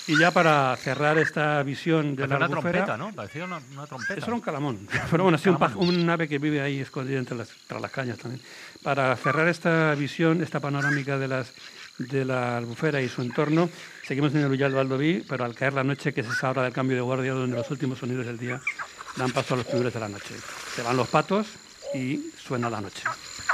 Y ya para cerrar esta visión de la una albufera... trompeta, ¿no? Parecía una trompeta. Eso era un calamón. Pero bueno, sí, un ave que vive ahí escondido entre las cañas también. Para cerrar esta visión, esta panorámica de la albufera y su entorno, seguimos en el Ullal Baldoví, pero al caer la noche, que es esa hora del cambio de guardia, donde los últimos sonidos del día dan paso a los primeros de la noche. Se van los patos y suena la noche.